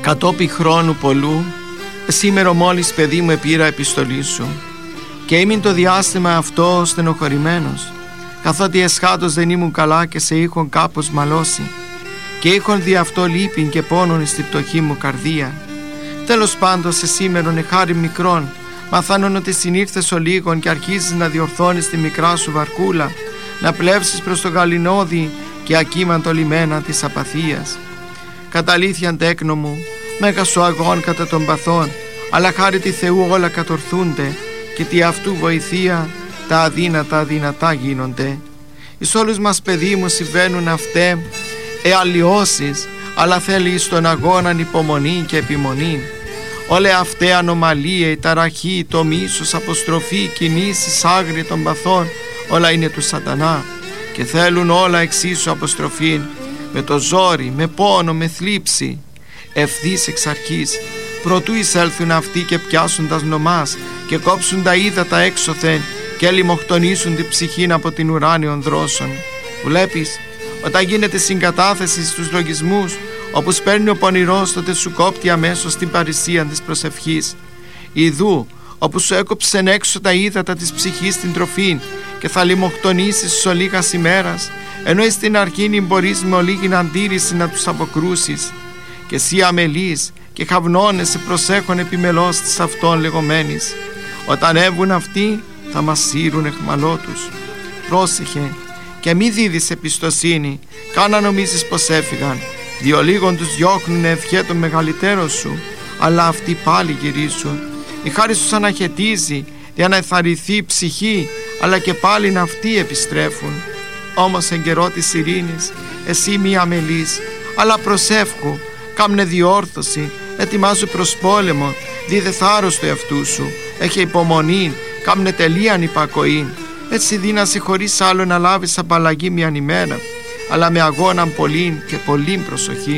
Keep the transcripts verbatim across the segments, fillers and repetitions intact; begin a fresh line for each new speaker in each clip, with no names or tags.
Κατόπι χρόνου πολλού, σήμερα μόλις παιδί μου επήρα επιστολή σου και ήμουν το διάστημα αυτό στενοχωρημένος, καθότι εσχάτως δεν ήμουν καλά και σε είχον κάπως μαλώσει και είχον δι' αυτό λύπην και πόνον στη πτωχή μου καρδία. Τέλος πάντων σε σήμερον εχάρη μικρόν, μαθάνον ότι συνήρθες ο λίγον και αρχίζεις να διορθώνεις τη μικρά σου βαρκούλα, να πλεύσεις προς το γαλινόδι και ακίμαντο λιμένα της απαθίας. Καταλήθιαν τέκνο μου, μέγα σου αγών κατά των παθών, αλλά χάρη τη Θεού όλα κατορθούνται και τη αυτού βοηθεία τα αδύνατα δυνατά γίνονται. Εις όλους μας, παιδί μου, συμβαίνουν αυτέ εαλλοιώσεις, αλλά θέλει εις τον αγώναν υπομονή και επιμονή. Όλε αυτέ ανομαλία, η ταραχή, το μίσος, αποστροφή, κινήσεις, άγρια των παθών, όλα είναι του σατανά και θέλουν όλα εξίσου αποστροφήν, με το ζόρι, με πόνο, με θλίψη. Ευθύς εξ αρχής, προτού εισέλθουν αυτοί και πιάσουν τα νομάς και κόψουν τα ύδατα έξωθεν και λιμοκτονήσουν την ψυχήν από την ουράνιον δρόσον. Βλέπεις, όταν γίνεται συγκατάθεση στους λογισμούς, όπου σπέρνει ο πονηρός, τότε σου κόπτει αμέσως την παρησία της προσευχής. Ιδού, όπου σου έκοψεν έξω τα ύδατα της ψυχής στην τροφήν και θα λιμοκτονήσεις σ' ολίγας ημέρας, ενώ εις την αρχήν μπορείς με ολίγην αντίρρηση να τους αποκρούσεις. Και εσύ αμελείς και χαυνώνεσαι προσέχον επιμελώς της αυτών λεγόμενης. Όταν έβουν αυτοί θα μας σύρουν εχμαλώτους. Πρόσεχε και μη δίδεις εμπιστοσύνη, καν να νομίζεις πως έφυγαν, διό λίγον τους διώχνουνε ευχέ των μεγαλύτερων σου, αλλά αυτοί πάλι γυρίσουν. Η χάρη σου αναχαιτίζει για να εθαρρυνθεί η ψυχή, αλλά και πάλι αυτοί επιστρέφουν. Όμως εν καιρό της ειρήνης εσύ μη αμελείς, αλλά προσεύχου, κάμνε διόρθωση, ετοιμάζου προς πόλεμο, δίδε θάρρος του εαυτού σου, έχε υπομονή, κάμνε τελείαν υπακοήν. Έτσι δύνασαι χωρίς άλλο να λάβεις απαλλαγή μιαν ημέρα, αλλά με αγώναν πολλήν και πολλήν προσοχήν.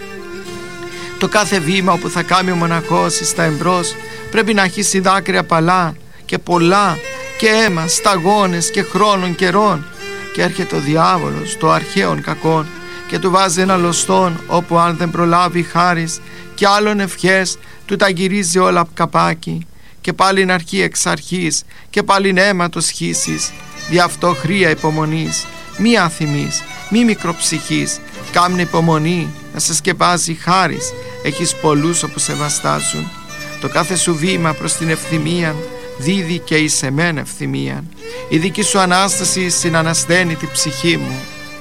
Το κάθε βήμα όπου θα κάνει ο μοναχός εις τα εμπρός πρέπει να έχει δάκρυα παλά και πολλά και αίμα, σταγόνες και χρόνων καιρών, και έρχεται ο διάβολος το αρχαίων κακών και του βάζει ένα λωστόν, όπου αν δεν προλάβει χάρις και άλλων ευχές του τα γυρίζει όλα καπάκι και πάλιν αρχή εξ αρχής και πάλιν αίματος σχίσης. Δι' αυτό χρία υπομονής, μη αθυμής, μη μικροψυχής, κάμνε υπομονή να σε σκεπάζει χάρις, έχεις πολλούς όπου σε βαστάζουν. Το κάθε σου βήμα προς την ευθυμία δίδει και εις εμένα ευθυμία. Η δική σου Ανάσταση συνανασταίνει την ψυχή μου.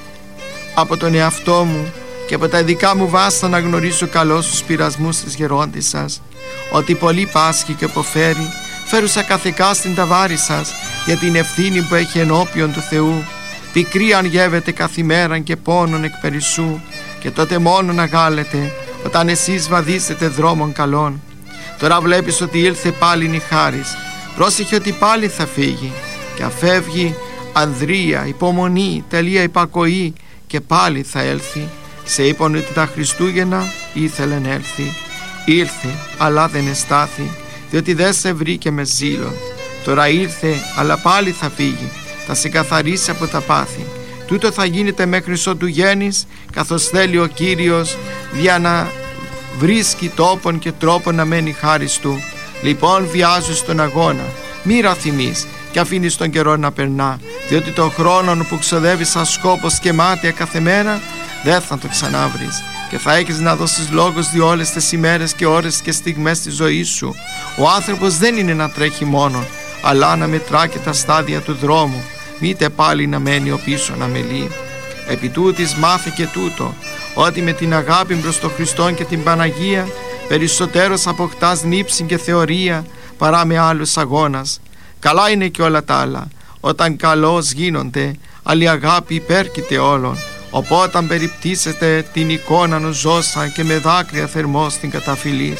Από τον εαυτό μου και από τα ειδικά μου βάστα να γνωρίσω καλώς τους πειρασμούς της γερόντισσας, ότι πολύ πάσχει και αποφέρει, φέρουσα καθηκά στην ταβάρη σας για την ευθύνη που έχει ενώπιον του Θεού. Πικρή αν γεύεται καθημέραν και πόνον εκ περισσού, και τότε μόνο να γάλετε όταν εσείς βαδίσετε δρόμων καλών. Τώρα βλέπεις ότι ήλθε πάλιν η χάρις, πρόσεχε ότι πάλι θα φύγει, και αφεύγει ανδρεία, υπομονή, τελεία υπακοή, και πάλι θα έλθει. Σε είπαν ότι τα Χριστούγεννα ήθελε να έλθει. Ήρθε αλλά δεν εστάθη, διότι δεν σε βρήκε με ζήλο. Τώρα ήρθε αλλά πάλι θα φύγει, θα σε καθαρίσει από τα πάθη. Τούτο θα γίνεται μέχρι ότου γέννης, καθώς θέλει ο Κύριος, για να βρίσκει τόπον και τρόπον να μένει χάρις του. Λοιπόν βιάζεις στον αγώνα, μη ραθυμείς και αφήνεις τον καιρό να περνά, διότι τον χρόνο που ξοδεύεις σαν σκόπος και μάτια κάθε μέρα δεν θα το ξανάβρεις, και θα έχεις να δώσεις λόγος δι' όλες τις ημέρες και ώρες και στιγμές της ζωής σου. Ο άνθρωπος δεν είναι να τρέχει μόνον, αλλά να μετρά και τα στάδια του δρόμου, μήτε πάλι να μένει ο πίσω να μελεί. Επί τούτης μάθε και τούτο, ότι με την αγάπη προς τον Χριστόν και την Παναγία περισσότερος αποκτάς νύψη και θεωρία παρά με άλλους αγώνας. Καλά είναι και όλα τα άλλα, όταν καλώς γίνονται, αλλά η αγάπη υπέρκειται όλων. Οπότε περιπτήσετε την εικόνα νουζόσα και με δάκρυα θερμό την καταφυλής.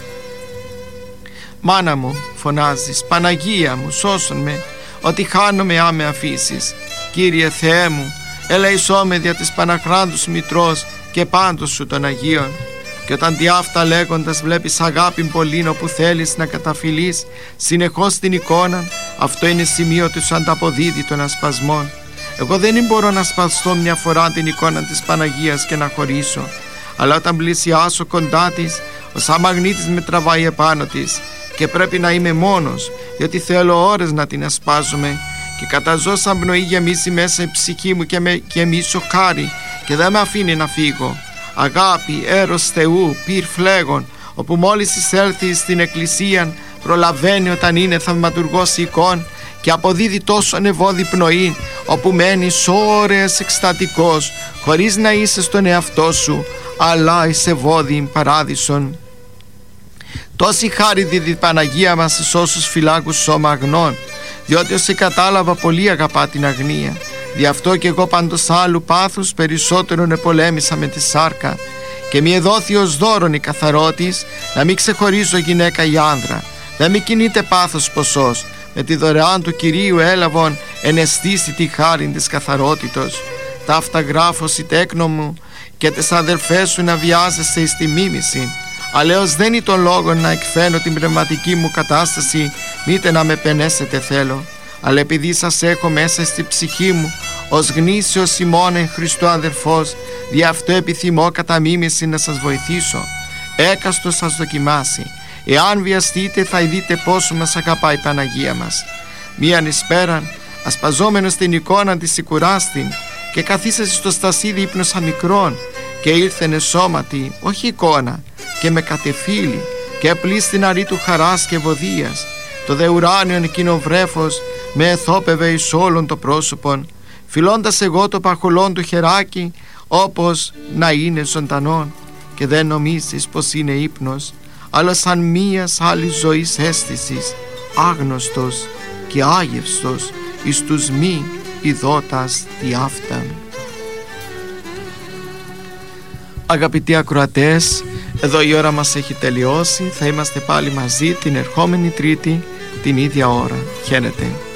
Μάνα μου, φωνάζεις, Παναγία μου, σώσον με, ότι χάνομαι άμε αφήσεις. Κύριε Θεέ μου, ελεησό με δια της Παναχράντους Μητρός και πάντως σου των Αγίων. Και όταν δι' αυτά λέγοντας βλέπεις αγάπη πολλήν όπου θέλεις να καταφυλείς συνεχώς την εικόνα, αυτό είναι σημείο του σου ανταποδίδει των ασπασμών. Εγώ δεν μπορώ να σπαστώ μια φορά την εικόνα της Παναγίας και να χωρίσω, αλλά όταν πλησιάσω κοντά της, ο σαν μαγνήτης με τραβάει επάνω της και πρέπει να είμαι μόνος, διότι θέλω ώρες να την ασπάζομαι και καταζώ σαν πνοή γεμίσει μέσα η ψυχή μου και με γεμίσω χάρη και δεν με αφήνει να φύγω. Αγάπη, έρος Θεού, πυρ φλέγον, όπου μόλις εισέλθει στην εκκλησία προλαβαίνει όταν είναι θαυματουργός εικόν και αποδίδει τόσο νεβώδη πνοή, όπου μένεις ώρες εκστατικός χωρίς να είσαι στον εαυτό σου, αλλά είσαι βόδιν παράδεισον. Τόση χάρη δίδει η Παναγία μας εις όσους φυλάκους σώμα αγνών, διότι όσοι κατάλαβα πολύ αγαπά την αγνία. Δι' αυτό κι εγώ πάντως άλλου πάθους περισσότερον επολέμησα με τη σάρκα και μη εδόθη ως δώρον η καθαρότης, να μην ξεχωρίζω γυναίκα ή άνδρα. Δεν μη κινείται πάθος ποσός, με τη δωρεάν του Κυρίου έλαβον εναισθήσει τη χάρη της καθαρότητος. Ταύτα γράφω σι τέκνο μου και τες αδερφές σου να βιάζεσαι εις τη μίμηση. Αλέως δεν είναι τον λόγο να εκφαίνω την πνευματική μου κατάσταση, μήτε να με πενέσετε θέλω, αλλά επειδή σας έχω μέσα στη ψυχή μου ως γνήσιος ημών εν Χριστώ αδερφός, δι' αυτό επιθυμώ κατά μίμηση να σας βοηθήσω. Έκαστο σας δοκιμάσει. Εάν βιαστείτε θα δείτε πόσο μας αγαπάει η Παναγία μας. Μίαν εις-πέραν, ασπαζόμενος την εικόνα της σικουράστην και καθίσασαι στο στασίδι ύπνοσα μικρόν και ήρθενε σώματι, όχι εικόνα, και με κατεφύλι και πλήστην αρή του χαράς και ευωδίας. Το δε ουράνιον εκείνο βρέφος με εθόπευε εις όλων το πρόσωπον, φιλώντας εγώ το παχολόν του χεράκι όπως να είναι ζωντανόν, και δεν νομίζεις πως είναι ύπνος, αλλά σαν μίας άλλης ζωής αίσθησης, άγνωστος και άγευστος εις τους μη ειδώτας τιάφτα. Αγαπητοί ακροατές, εδώ η ώρα μας έχει τελειώσει. Θα είμαστε πάλι μαζί την ερχόμενη Τρίτη την ίδια ώρα. Χαίρετε.